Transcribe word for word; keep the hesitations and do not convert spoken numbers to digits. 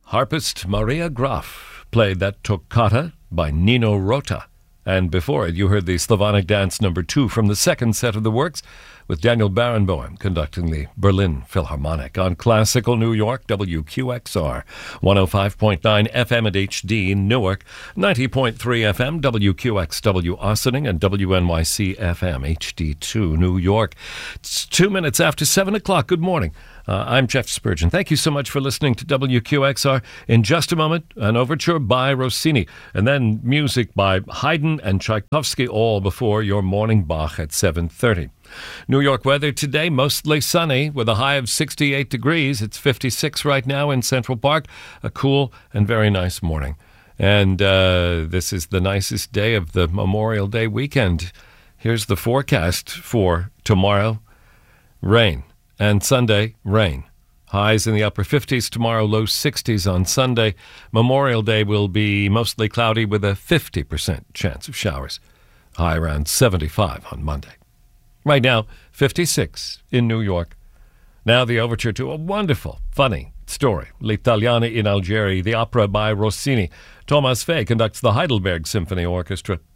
Harpist Maria Graf played that toccata by Nino Rota. And before it, you heard the Slavonic Dance number two from the second set of the works, with Daniel Barenboim conducting the Berlin Philharmonic on Classical New York, W Q X R, one oh five point nine F M at H D Newark, ninety point three F M, W Q X W Ossining, and W N Y C F M, H D two New York. It's two minutes after seven o'clock. Good morning. Uh, I'm Jeff Spurgeon. Thank you so much for listening to W Q X R. In just a moment, an overture by Rossini, and then music by Haydn and Tchaikovsky, all before your morning Bach at seven thirty. New York weather today, mostly sunny with a high of sixty-eight degrees. It's fifty-six right now in Central Park. A cool and very nice morning. And uh, this is the nicest day of the Memorial Day weekend. Here's the forecast for tomorrow. Rain. And Sunday, rain. Highs in the upper fifties tomorrow, low sixties on Sunday. Memorial Day will be mostly cloudy with a fifty percent chance of showers. High around seventy-five on Monday. Right now, fifty-six in New York. Now the overture to a wonderful, funny story, L'Italiana in Algeri, the opera by Rossini. Thomas Fay conducts the Heidelberg Symphony Orchestra.